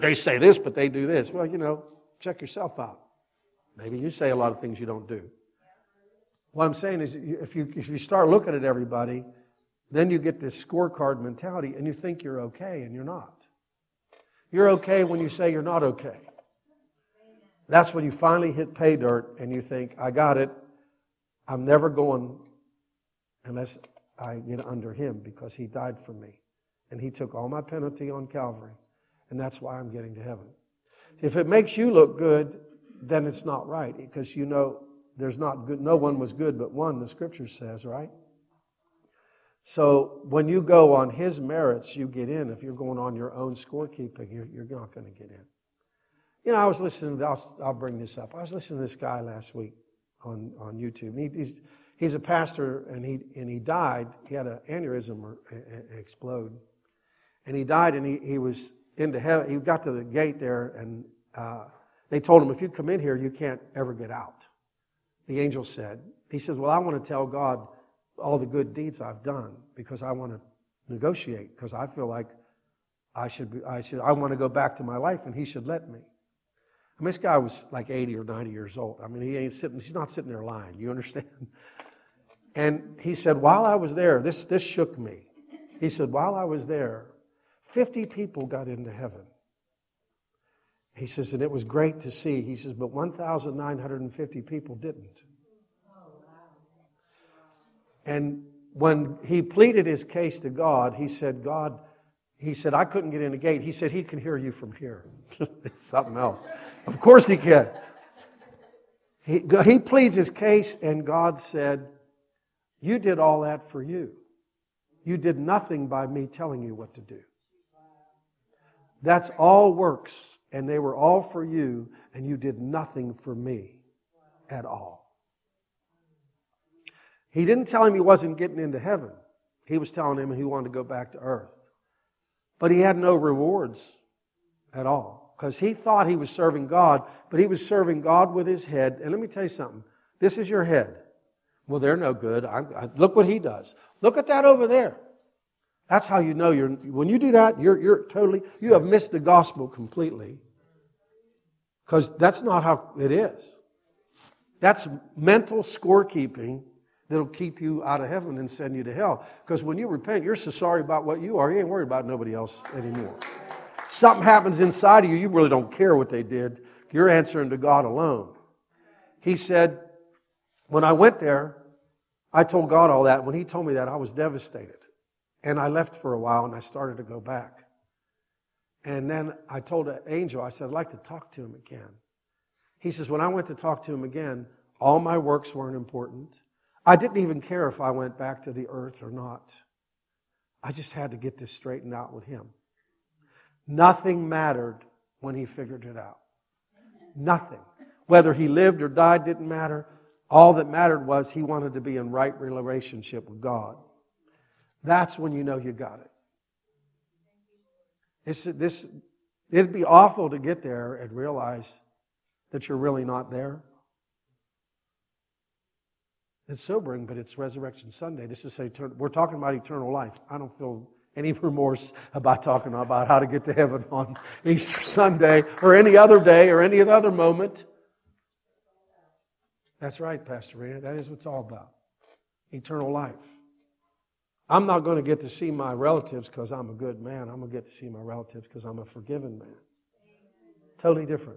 They say this, but they do this. Well, check yourself out. Maybe you say a lot of things you don't do. What I'm saying is if you start looking at everybody, then you get this scorecard mentality and you think you're okay and you're not. You're okay when you say you're not okay. That's when you finally hit pay dirt and you think, I got it. I'm never going unless I get under Him because He died for me. And He took all my penalty on Calvary. And that's why I'm getting to heaven. If it makes you look good, then it's not right. Because there's not good. No one was good but one, the Scripture says, right? So when you go on His merits, you get in. If you're going on your own scorekeeping, you're not going to get in. I was listening, I'll bring this up. I was listening to this guy last week on YouTube. He's a pastor, and he died. He had an aneurysm or explode. And he died, and he was into heaven. He got to the gate there, and they told him, if you come in here, you can't ever get out. The angel said, he says, well, I want to tell God all the good deeds I've done because I want to negotiate, because I feel like I want to go back to my life, and He should let me. I mean, this guy was like 80 or 90 years old. I mean, he's not sitting there lying. You understand? And he said, while I was there, this shook me. He said, while I was there, 50 people got into heaven. He says, and it was great to see. He says, but 1,950 people didn't. And when he pleaded his case to God, he said, I couldn't get in the gate. He said, He can hear you from here. It's something else. Of course He can. He pleads his case, and God said, you did all that for you. You did nothing by me telling you what to do. That's all works, and they were all for you, and you did nothing for me at all. He didn't tell him he wasn't getting into heaven. He was telling him he wanted to go back to earth. But he had no rewards at all, because he thought he was serving God, but he was serving God with his head. And let me tell you something. This is your head. Well, they're no good. Look what he does. Look at that over there. That's how you know when you do that, you have missed the gospel completely. Because that's not how it is. That's mental scorekeeping that'll keep you out of heaven and send you to hell. Because when you repent, you're so sorry about what you are, you ain't worried about nobody else anymore. Something happens inside of you, you really don't care what they did. You're answering to God alone. He said, when I went there, I told God all that. When He told me that, I was devastated. And I left for a while, and I started to go back. And then I told the angel, I said, I'd like to talk to him again. He says, when I went to talk to him again, all my works weren't important. I didn't even care if I went back to the earth or not. I just had to get this straightened out with Him. Nothing mattered when He figured it out. Nothing. Whether he lived or died didn't matter. All that mattered was he wanted to be in right relationship with God. That's when you know you got it. It'd be awful to get there and realize that you're really not there. It's sobering, but it's Resurrection Sunday. We're talking about eternal life. I don't feel any remorse about talking about how to get to heaven on Easter Sunday or any other day or any other moment. That's right, Pastor Rena. That is what it's all about. Eternal life. I'm not going to get to see my relatives because I'm a good man. I'm going to get to see my relatives because I'm a forgiven man. Totally different.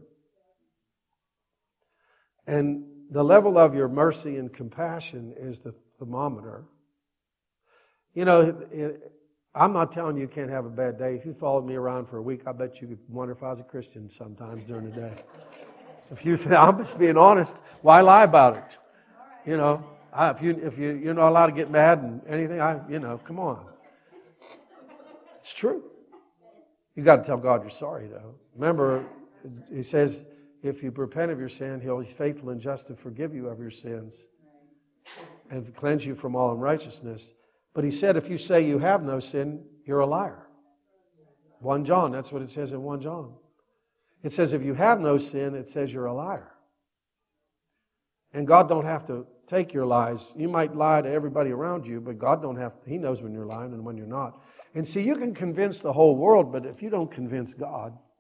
And the level of your mercy and compassion is the thermometer. You know, I'm not telling you can't have a bad day. If you followed me around for a week, I bet you could wonder if I was a Christian sometimes during the day. If you say, I'm just being honest, why lie about it? You know, if you're not allowed to get mad and anything, come on. It's true. You got to tell God you're sorry, though. Remember, He says, if you repent of your sin, He's faithful and just to forgive you of your sins and cleanse you from all unrighteousness. But He said, if you say you have no sin, you're a liar. 1 John, that's what it says in 1 John. It says if you have no sin, it says you're a liar. And God don't have to take your lies. You might lie to everybody around you, but God don't have to. He knows when you're lying and when you're not. And see, you can convince the whole world, but if you don't convince God,